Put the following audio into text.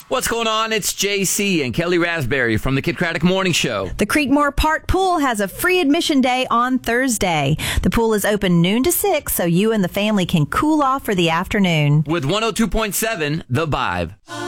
What's going on? It's JC and Kelly Raspberry from the Kid Craddock Morning Show. The Creekmore Park Pool has a free admission day on Thursday. The pool is open noon to 6, so you and the family can cool off for the afternoon. With 102.7 The Vibe.